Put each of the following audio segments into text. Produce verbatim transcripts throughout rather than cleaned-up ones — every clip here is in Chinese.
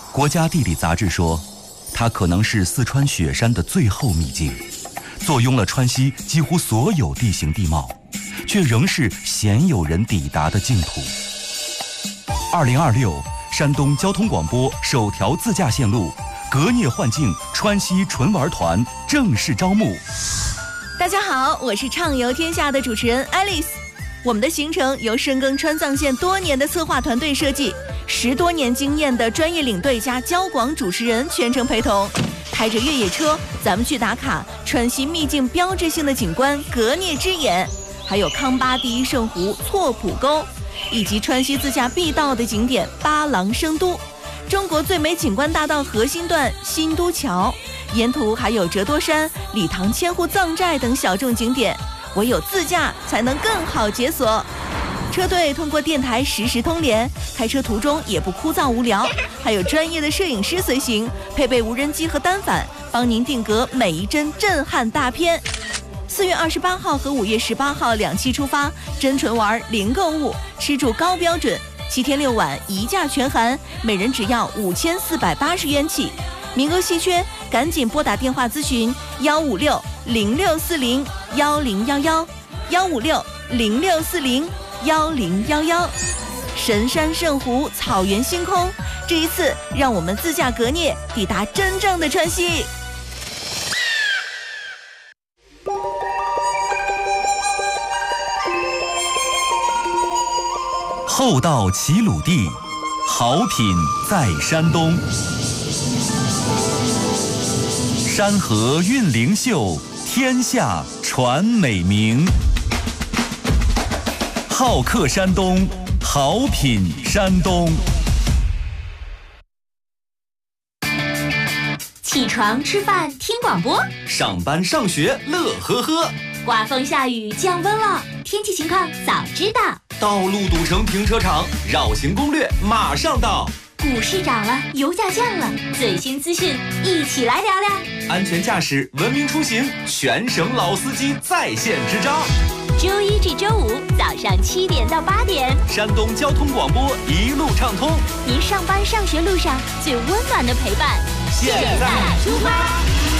国家地理杂志说，它可能是四川雪山的最后秘境，坐拥了川西几乎所有地形地貌，却仍是鲜有人抵达的净土。二零二六，山东交通广播首条自驾线路隔聂幻境川西纯玩团正式招募。 大家好，我是畅游天下的主持人 Alice。我们的行程由深耕川藏线多年的策划团队设计，十多年经验的专业领队加交广主持人全程陪同，开着越野车，咱们去打卡川西秘境标志性的景观隔聂之眼，还有康巴第一圣湖错浦沟，以及川西自驾必到的景点巴郎生都，中国最美景观大道核心段新都桥，沿途还有折多山、理塘千户藏寨等小众景点，唯有自驾才能更好解锁。车队通过电台实时通联，开车途中也不枯燥无聊，还有专业的摄影师随行，配备无人机和单反，帮您定格每一帧震撼大片。四月二十八号和五月十八号两期出发，真纯玩零购物，吃住高标准，七天六晚一价全含，每人只要五千四百八十元起，名额稀缺，赶紧拨打电话咨询幺五六零六四零幺零幺幺幺五六零六四零幺零幺幺。神山圣湖，草原星空，这一次让我们自驾隔聂，抵达真正的川西。 厚道齐鲁地，好品在山东。山河韵灵秀，天下传美名。好客山东，好品山东。 起床吃饭听广播， 上班上学乐呵呵。 刮风下雨降温了，天气情况早知道。 道路堵成停车场，绕行攻略马上到。 股市涨了，油价降了，最新资讯一起来聊聊。 安全驾驶，文明出行，全省老司机在线支招。 周一至周五早上七点到八点， 山东交通广播一路畅通， 您上班上学路上最温暖的陪伴。 现在出发。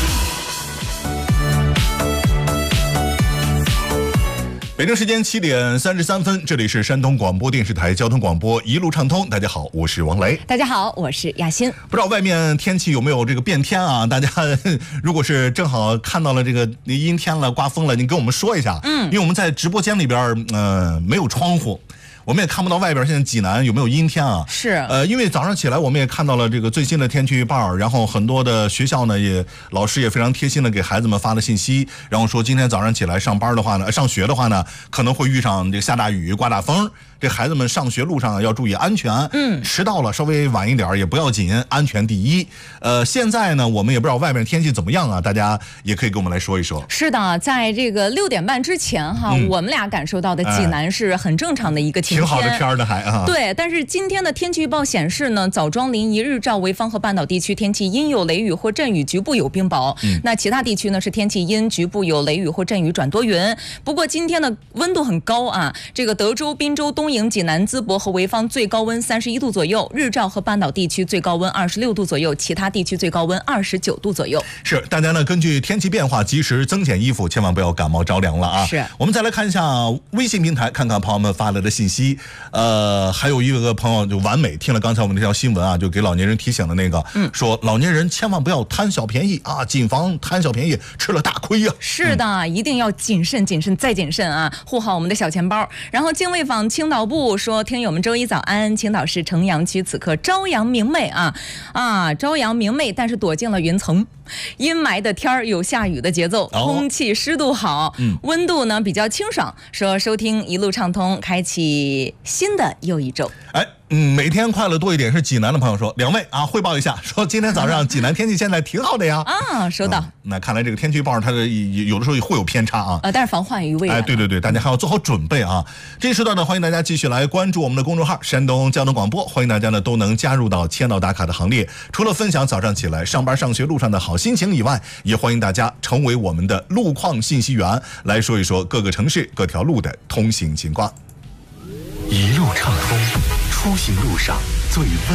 北京时间七点三十三分，这里是山东广播电视台交通广播一路畅通。大家好，我是王雷。 大家好，我是亚欣。 不知道外面天气有没有这个变天啊？大家如果是正好看到了这个阴天了、刮风了，你跟我们说一下。嗯，因为我们在直播间里边，呃，没有窗户。我们也看不到外边现在济南有没有阴天啊？ 是， 呃，因为早上起来我们也看到了这个最新的天气预报，然后很多的学校呢也老师也非常贴心的给孩子们发了信息，然后说今天早上起来上班的话呢，上学的话呢，可能会遇上这个下大雨、刮大风，这孩子们上学路上要注意安全。嗯，迟到了稍微晚一点也不要紧，安全第一。呃，现在呢我们也不知道外面天气怎么样啊，大家也可以跟我们来说一说。 是的，在这个六点半之前哈，嗯、我们俩感受到的济南是很正常的一个晴天。 挺好的天儿的还啊。 对，但是今天的天气预报显示呢，枣庄临沂、日照、潍坊和半岛地区天气阴有雷雨或阵雨，局部有冰雹。嗯、那其他地区呢是天气阴，局部有雷雨或阵雨转多云。不过今天的温度很高啊，这个德州、滨州、东营、济南、淄博和潍坊最高温三十一度左右，日照和半岛地区最高温二十六度左右，其他地区最高温二十九度左右。 是，大家呢根据天气变化及时增减衣服，千万不要感冒着凉了啊。 是， 我们再来看一下微信平台，看看朋友们发来的信息。呃，还有一个朋友就完美听了刚才我们那条新闻啊，就给老年人提醒的那个，嗯，说老年人千万不要贪小便宜啊，谨防贪小便宜吃了大亏呀、啊。 是的、嗯，一定要谨慎、谨慎再谨慎啊，护好我们的小钱包。然后精卫坊青岛部说，听友们周一早安，青岛市城阳区此刻朝阳明媚啊啊，朝阳明媚，但是躲进了云层。阴霾的天儿有下雨的节奏，空气湿度好，嗯、温度呢比较清爽。说收听一路畅通，开启新的又一周。 哎，嗯，每天快乐多一点是济南的朋友说，两位啊汇报一下，说今天早上济南天气现在挺好的呀。 啊，收到、嗯。 那看来这个天气预报它的有的时候会有偏差啊。 呃，但是防患于未然。 哎，对对对，大家还要做好准备啊。这一时段呢，欢迎大家继续来关注我们的公众号山东交通广播，欢迎大家呢都能加入到签到打卡的行列。除了分享早上起来上班上学路上的好心情以外，也欢迎大家成为我们的路况信息员，来说一说各个城市各条路的通行情况。 一路畅通，出行路上最温